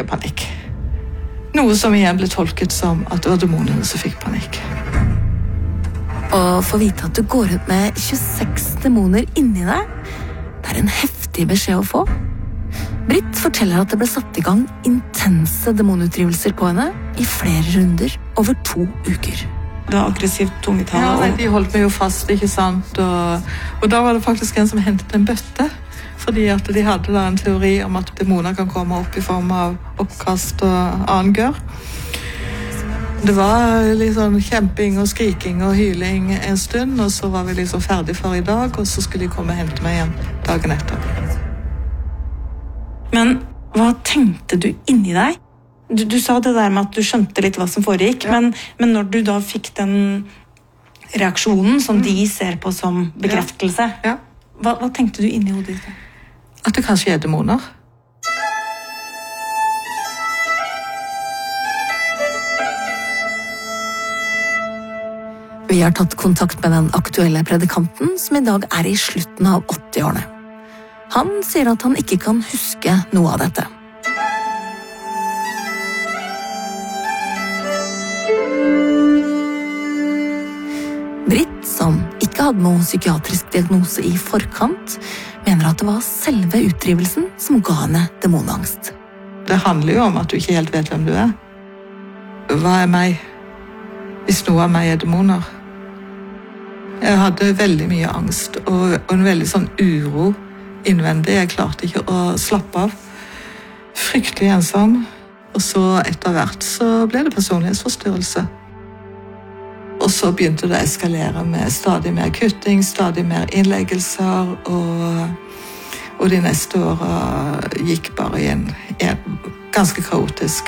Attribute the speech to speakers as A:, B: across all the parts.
A: jeg panikk. Noe som igjen ble tolket som at det var demonene som fikk panikk.
B: Og få vite at du går ut med 26 demoner inni deg, det en heftig beskjed å få. Britt forteller at det ble satt i gang intense demonutdrivelser på henne i flere runder over 2 uker.
C: Det var aggressivt tungetale.
A: Ja, de holdt meg jo fast, ikke sant? Og da var det faktisk en som hentet en bøtte, fordi at de hadde da en teori om at demoner kan komme opp i form av oppkast og annen gørr. Det var liksom kjemping og skriking og hyling en stund, og så var vi liksom ferdig for i dag, og så skulle de komme og hente meg igjen dagen etter.
C: Men hva tenkte du inni deg? Du sa det der med at du skjønte litt hva som foregikk,
A: ja.
C: men når du da fikk den reaksjonen som de ser på som bekreftelse,
A: ja.
C: Hva tenkte du inni hodet ditt?
A: At det kanskje demoner.
B: Vi har tatt kontakt med den aktuelle predikanten, som i dag i slutten av 80-årene. Han sier at han ikke kan huske noe av dette. Britt, som ikke hadde noen psykiatrisk diagnose i forkant, mener at det var selve utdrivelsen som ga henne demonangst.
A: Det handler jo om at du ikke helt vet hvem du er. Hva meg? Hvis noe av meg demoner. Jeg hadde veldig mye angst og en veldig sånn uro innvendig. Jeg klarte ikke å slappe av. Fryktelig ensom. Og så etter hvert så ble det personlighetsforstyrrelse. Og så begynte det å eskalere med stadig mer kutting, stadig mer innleggelser, og de neste årene gikk bare i en ganske kaotisk.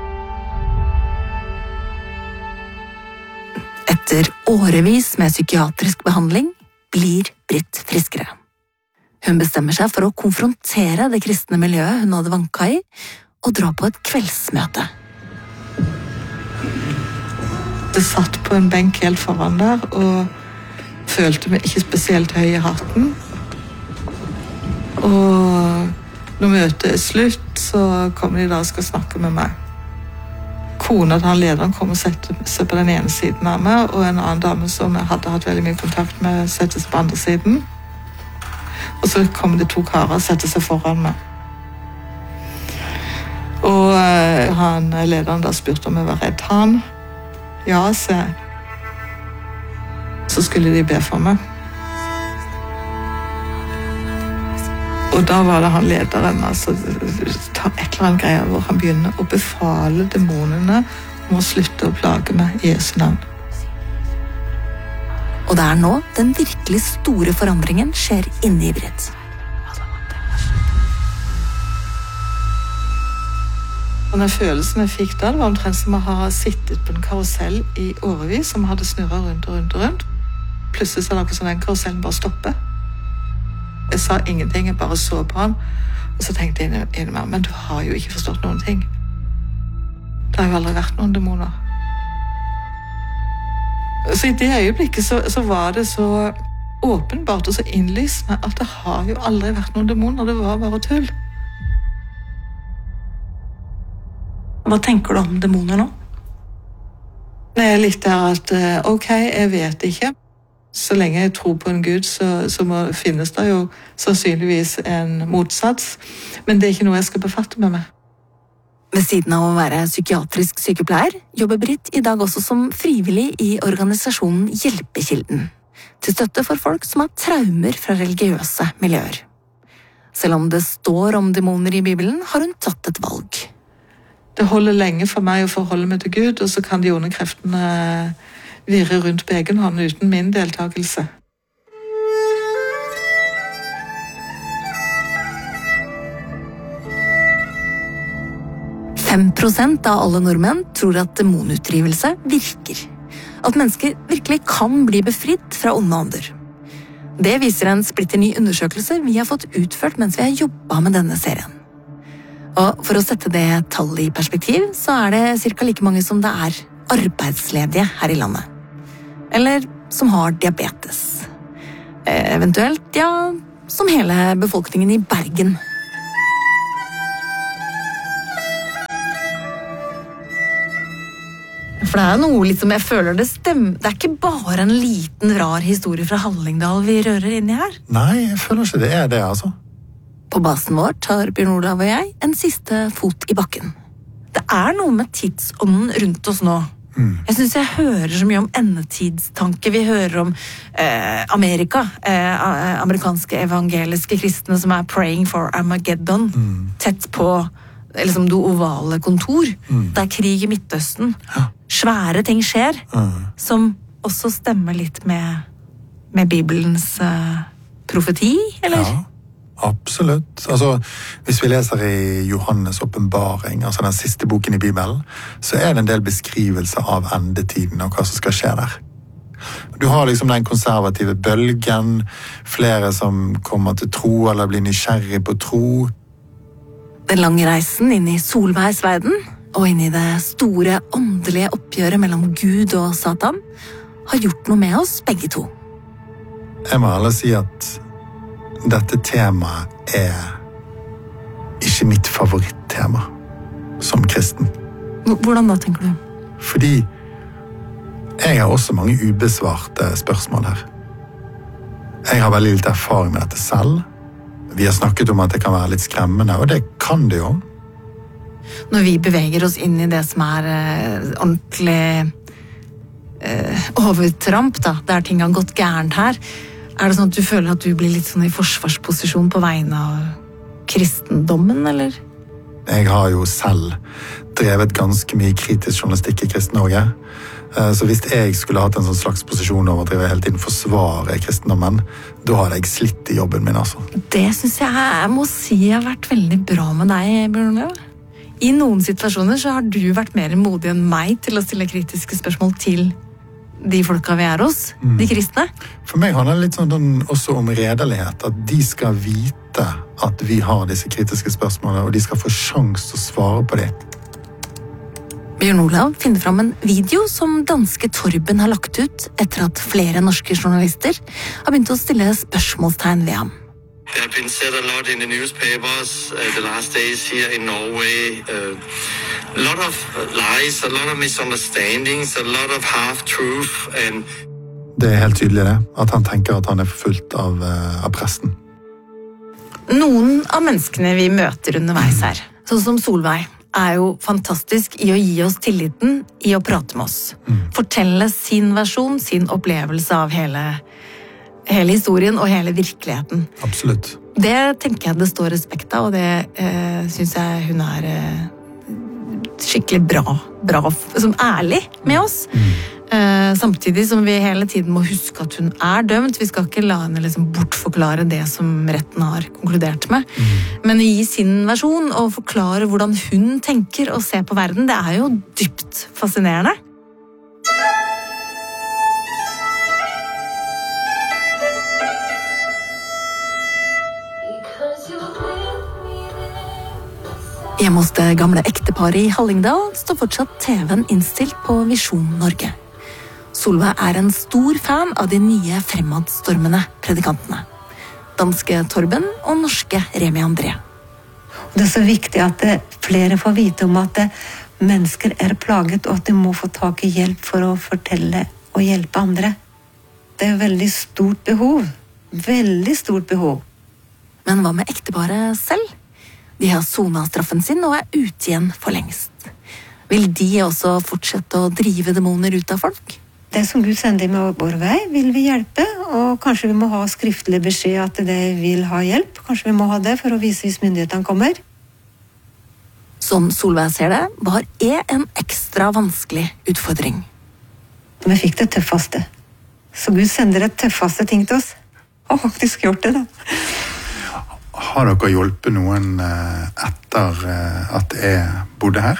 B: Etter årevis med psykiatrisk behandling blir Britt friskere. Hun bestemmer seg for å konfrontere det kristne miljøet hun hadde vanka i, og dra på et kveldsmøte.
A: Jeg satt på en benk helt foran der, og følte meg ikke spesielt høy i hatten. Og når møtet slutt, så kommer de da og skal snakke med meg. Kona til han lederen kom og sette seg på den ene siden av meg, og en annen dame som jeg hadde hatt veldig mye kontakt med, sette seg på andre siden. Og så kom det 2 karer og sette seg foran meg. Og han lederen da spurte om jeg var redd han. Ja, sa jeg. Så skulle de be for meg. Og da var det han lederen, altså, tar et eller annet greie hvor han begynner å befale demonene om å slutte å plage meg i Jesu navn.
B: Og det nå den virkelig store forandringen skjer inne i Britt.
A: Og den følelsen jeg fikk da, det var omtrent som å ha sittet på en karusell i årevis, som hadde snurret rundt og rundt og rundt. Plutselig så det akkurat som den karusellen bare stopper. Jeg sa ingenting, jeg bare så på han, og så tenkte jeg inni meg, men du har jo ikke forstått noen ting. Det har jo aldri vært noen demoner. Så i det øyeblikket så var det så åpenbart og så innlysende at det har jo aldri vært noen demoner, det var bare tull.
C: Hva tenker du om demoner nå?
A: Det litt der at, ok, jeg vet ikke. Så lenge jeg tror på en Gud, så finnes det jo sannsynligvis en motsats. Men det ikke noe jeg skal befatte meg med.
B: Ved siden av å være psykiatrisk sykepleier, jobber Britt i dag også som frivillig i organisasjonen Hjelpekilden, til støtte for folk som har traumer fra religiøse miljøer. Selv om det står om demoner i Bibelen, har hun tatt et valg.
A: Det holder lenge for meg å forholde meg til Gud, og så kan de onde kreftene virre rundt på egen hånd uten min deltakelse. «5% av alle nordmenn tror at demonutdrivelse virker. At mennesker virkelig kan bli befridd fra onde ånder. Det viser en splitter ny undersøkelse vi har fått utført mens vi har jobbet med denne serien. Og for å sette det tallet i perspektiv, så det cirka like mange som det arbeidsledige her i landet. Eller som har diabetes. Eventuelt, ja, som hele befolkningen i Bergen.
B: For det noe litt som jeg føler det stemmer. Det ikke bare en liten rar historie fra Hallingdal vi rører inn i her.
D: Nei, jeg føler ikke det det, altså.
B: På basen vår tar Bjørn Olav og jeg en siste fot i bakken. Det noe med tidsånden rundt oss nå. Jeg synes jeg hører så mye om endetidstanke. Vi hører om Amerika, amerikanske evangeliske kristne som praying for Armageddon, tett på liksom det ovale kontor. Det krig i Midtøsten. Svære ting skjer, som også stemmer litt med Bibelens profeti, eller?
D: Ja. Absolutt. Altså, hvis vi leser i Johannes åpenbaring, altså den siste boken i Bibelen, så det en del beskrivelser av endetiden og hva som skal skje der. Du har liksom den konservative bølgen, flere som kommer til tro eller blir nysgjerrig på tro.
B: Den lange reisen inn i Solveigs verden, og inn i det store åndelige oppgjøret mellom Gud og Satan, har gjort noe med oss begge to.
D: Jeg må ærlig si at dette temaet ikke mitt favorittema som kristen.
B: Hvordan da, tenker du?
D: Fordi jeg har også mange ubesvarte spørsmål her. Jeg har veldig litt erfaring med dette selv. Vi har snakket om at det kan være litt skremmende, og det kan det jo.
B: Når vi beveger oss inn i det som ordentlig overtramp, da, der ting har gått gærent her, det sånn at du føler at du blir litt sånn i forsvarsposisjon på vegne av kristendommen, eller?
D: Jeg har jo selv drevet ganske mye kritisk journalistikk i Kristen Norge. Så hvis jeg skulle hatt en sånn slags posisjon over at jeg hele tiden forsvarer kristendommen, da hadde jeg slitt i jobben min, altså.
B: Det synes jeg må si har vært veldig bra med deg, Bjørn Olav. I noen situasjoner så har du vært mer modig enn meg til å stille kritiske spørsmål til de folka vi hos, de kristne.
D: For meg handler det litt sånn også om redelighet, at de skal vite at vi har disse kritiske spørsmålene, og de skal få sjans til å svare på det.
B: Bjørn Olav finner fram en video som danske Torben har lagt ut etter at flere norske journalister har begynt å stille spørsmålstegn ved ham.
E: There have been said a lot in the newspapers the last days here in Norway. A lot of lies, a lot of misunderstandings, a lot of half-truth.
D: Det helt tydelig det, at han tenker at han forfulgt av presten.
B: Noen av menneskene vi møter underveis her, sånn som Solveig, jo fantastisk i å gi oss tilliten i å prate med oss. Fortelle sin versjon, sin opplevelse av hele historien og hele virkeligheten.
D: Absolutt.
B: Det tenker jeg det står respekt av, og det synes jeg hun skikkelig bra, som ærlig med oss. Samtidig som vi hele tiden må huske at hun dømt. Vi skal ikke la henne liksom bortforklare det som retten har konkludert med. Men å gi sin versjon og forklare hvordan hun tenker og ser på verden, det jo dypt fascinerende. Hjemme hos det gamle ekteparet i Hallingdal står fortsatt TV-en innstilt på Visjon Norge. Solveig en stor fan av de nye fremadstormende predikantene. Danske Torben og norske Remi André.
F: Det så viktig at flere får vite om at mennesker plaget, og at de må få tak i hjelp for å fortelle og hjelpe andre. Det veldig stort behov. Veldig stort behov.
B: Men hva med ekteparet selv? De har sonet straffen sin og ute igjen for lengst. Vil de også fortsette å drive demoner ut av folk?
F: Det som Gud sender med vår vei, vil vi hjelpe, og kanskje vi må ha skriftlig beskjed at de vil ha hjelp. Kanskje vi må ha det for å vise hvis myndighetene kommer.
B: Som Solveig ser det, var en ekstra vanskelig utfordring.
F: Vi fikk det tøffeste. Så Gud sender det tøffeste ting til oss. Og faktisk gjort det, da.
D: Har dere hjulpet noen etter at jeg bodde her?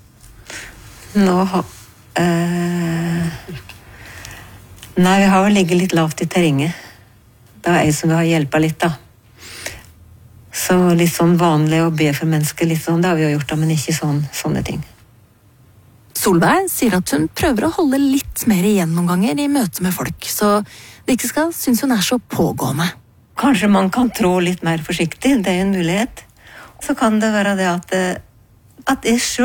F: Nei, vi har vel ligget litt lavt i terrenget. Det jeg som har hjulpet litt, da. Så litt sånn vanlig å be for mennesker, litt sånn, det har vi jo gjort, da, men ikke sånne ting.
B: Solveig sier at hun prøver å holde litt mer igjen noen ganger i møte med folk, så det ikke skal synes hun så pågående.
F: Kanskje man kan trå litt mer forsiktig, det en mulighet. Så kan det være det at jeg selv